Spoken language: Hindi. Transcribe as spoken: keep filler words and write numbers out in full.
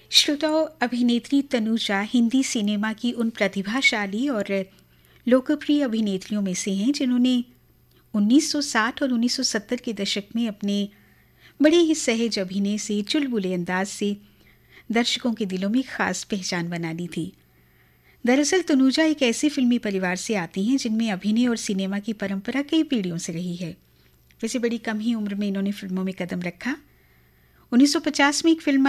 श्रोताओं, अभिनेत्री तनुजा हिंदी सिनेमा की उन प्रतिभाशाली और लोकप्रिय अभिनेत्रियों में से हैं जिन्होंने उन्नीस सौ साठ और उन्नीस सौ सत्तर के दशक में अपने बड़े ही सहज अभिनय से, चुलबुले अंदाज से दर्शकों के दिलों में खास पहचान बना ली थी। दरअसल तनुजा एक ऐसे फिल्मी परिवार से आती हैं जिनमें अभिनय और सिनेमा की परंपरा कई पीढ़ियों से रही है। वैसे बड़ी कम ही उम्र में इन्होंने फिल्मों में कदम रखा। उन्नीस सौ पचास में एक फिल्म